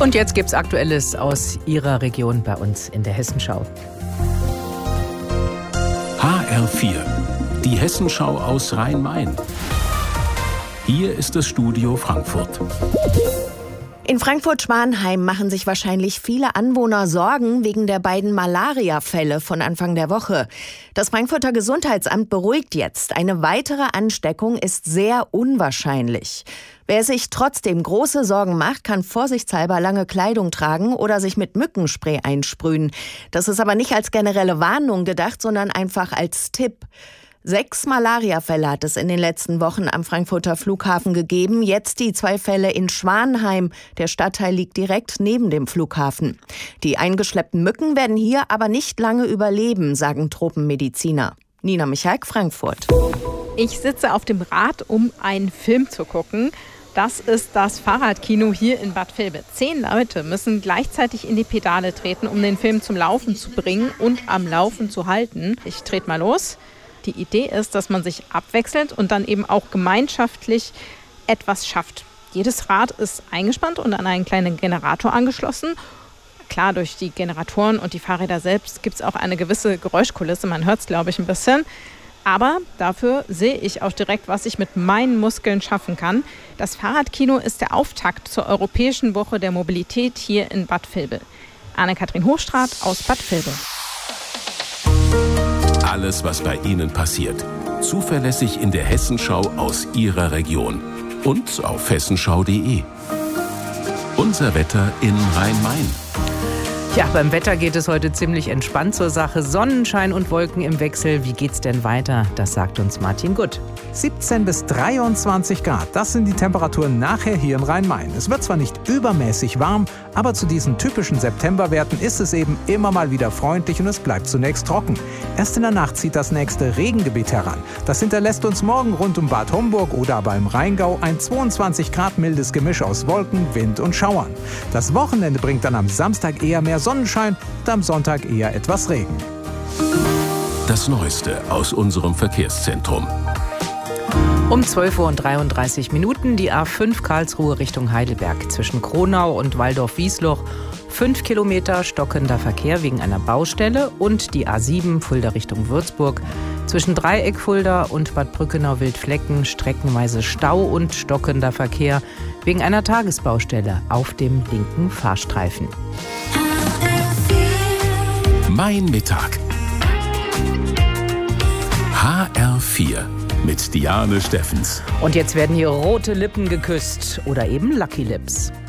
Und jetzt gibt's Aktuelles aus Ihrer Region bei uns in der Hessenschau. HR4, die Hessenschau aus Rhein-Main. Hier ist das Studio Frankfurt. In Frankfurt-Schwanheim machen sich wahrscheinlich viele Anwohner Sorgen wegen der beiden Malaria-Fälle von Anfang der Woche. Das Frankfurter Gesundheitsamt beruhigt jetzt. Eine weitere Ansteckung ist sehr unwahrscheinlich. Wer sich trotzdem große Sorgen macht, kann vorsichtshalber lange Kleidung tragen oder sich mit Mückenspray einsprühen. Das ist aber nicht als generelle Warnung gedacht, sondern einfach als Tipp. 6 Malaria-Fälle hat es in den letzten Wochen am Frankfurter Flughafen gegeben. Jetzt die 2 Fälle in Schwanheim. Der Stadtteil liegt direkt neben dem Flughafen. Die eingeschleppten Mücken werden hier aber nicht lange überleben, sagen Tropenmediziner. Nina Michalk, Frankfurt. Ich sitze auf dem Rad, um einen Film zu gucken. Das ist das Fahrradkino hier in Bad Vilbel. 10 Leute müssen gleichzeitig in die Pedale treten, um den Film zum Laufen zu bringen und am Laufen zu halten. Ich trete mal los. Die Idee ist, dass man sich abwechselt und dann eben auch gemeinschaftlich etwas schafft. Jedes Rad ist eingespannt und an einen kleinen Generator angeschlossen. Klar, durch die Generatoren und die Fahrräder selbst gibt es auch eine gewisse Geräuschkulisse. Man hört es, glaube ich, ein bisschen. Aber dafür sehe ich auch direkt, was ich mit meinen Muskeln schaffen kann. Das Fahrradkino ist der Auftakt zur Europäischen Woche der Mobilität hier in Bad Vilbel. Anne-Kathrin Hochstraat aus Bad Vilbel. Alles, was bei Ihnen passiert. Zuverlässig in der Hessenschau aus Ihrer Region. Und auf hessenschau.de. Unser Wetter in Rhein-Main. Ja, beim Wetter geht es heute ziemlich entspannt zur Sache. Sonnenschein und Wolken im Wechsel. Wie geht's denn weiter? Das sagt uns Martin Gutt. 17 bis 23 Grad, das sind die Temperaturen nachher hier im Rhein-Main. Es wird zwar nicht übermäßig warm, aber zu diesen typischen Septemberwerten ist es eben immer mal wieder freundlich und es bleibt zunächst trocken. Erst in der Nacht zieht das nächste Regengebiet heran. Das hinterlässt uns morgen rund um Bad Homburg oder aber im Rheingau ein 22 Grad mildes Gemisch aus Wolken, Wind und Schauern. Das Wochenende bringt dann am Samstag eher mehr Sonnenschein und am Sonntag eher etwas Regen. Das Neueste aus unserem Verkehrszentrum. Um 12:33 Uhr die A5 Karlsruhe Richtung Heidelberg. Zwischen Kronau und Waldorf-Wiesloch 5 Kilometer stockender Verkehr wegen einer Baustelle. Und die A7 Fulda Richtung Würzburg. Zwischen Dreieck Fulda und Bad Brückenau-Wildflecken streckenweise Stau und stockender Verkehr wegen einer Tagesbaustelle auf dem linken Fahrstreifen. Mein Mittag. HR4 mit Diane Steffens. Und jetzt werden hier rote Lippen geküsst oder eben Lucky Lips.